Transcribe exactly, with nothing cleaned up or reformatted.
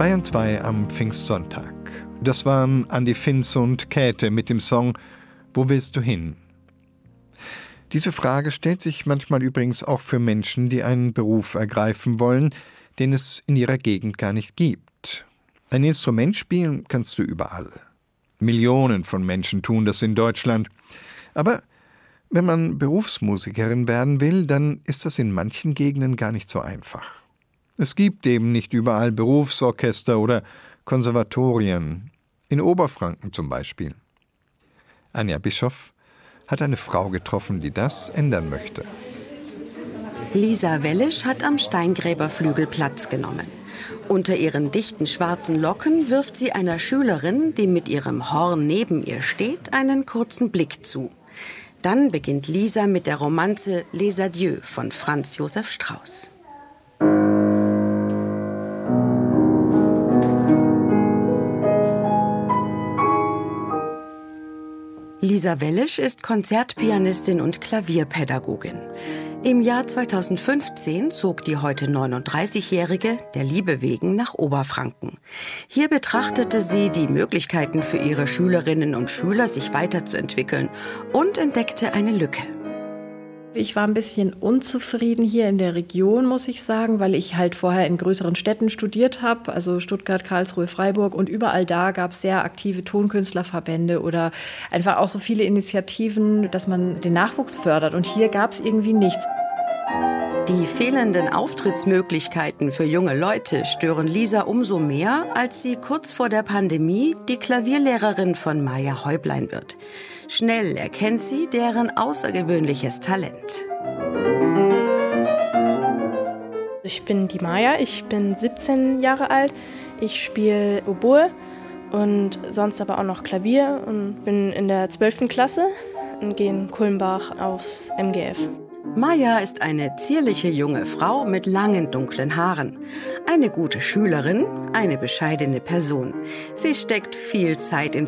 Bayern zwei am Pfingstsonntag. Das waren Andi Finz und Käthe mit dem Song »Wo willst du hin?« Diese Frage stellt sich manchmal übrigens auch für Menschen, die einen Beruf ergreifen wollen, den es in ihrer Gegend gar nicht gibt. Ein Instrument spielen kannst du überall. Millionen von Menschen tun das in Deutschland. Aber wenn man Berufsmusikerin werden will, dann ist das in manchen Gegenden gar nicht so einfach. Es gibt eben nicht überall Berufsorchester oder Konservatorien. In Oberfranken zum Beispiel. Anja Bischoff hat eine Frau getroffen, die das ändern möchte. Lisa Wellisch hat am Steingräberflügel Platz genommen. Unter ihren dichten schwarzen Locken wirft sie einer Schülerin, die mit ihrem Horn neben ihr steht, einen kurzen Blick zu. Dann beginnt Lisa mit der Romanze Les Adieux von Franz Josef Strauß. Lisa Wellisch ist Konzertpianistin und Klavierpädagogin. Im Jahr zweitausendfünfzehn zog die heute neununddreißigjährige der Liebe wegen nach Oberfranken. Hier betrachtete sie die Möglichkeiten für ihre Schülerinnen und Schüler, sich weiterzuentwickeln und entdeckte eine Lücke. Ich war ein bisschen unzufrieden hier in der Region, muss ich sagen, weil ich halt vorher in größeren Städten studiert habe, also Stuttgart, Karlsruhe, Freiburg, und überall da gab es sehr aktive Tonkünstlerverbände oder einfach auch so viele Initiativen, dass man den Nachwuchs fördert, und hier gab es irgendwie nichts. Die fehlenden Auftrittsmöglichkeiten für junge Leute stören Lisa umso mehr, als sie kurz vor der Pandemie die Klavierlehrerin von Maja Häublein wird. Schnell erkennt sie deren außergewöhnliches Talent. Ich bin die Maja, ich bin siebzehn Jahre alt. Ich spiele Oboe und sonst aber auch noch Klavier und bin in der zwölften Klasse und gehe in Kulmbach aufs M G F. Maja ist eine zierliche junge Frau mit langen, dunklen Haaren. Eine gute Schülerin, eine bescheidene Person. Sie steckt viel Zeit ins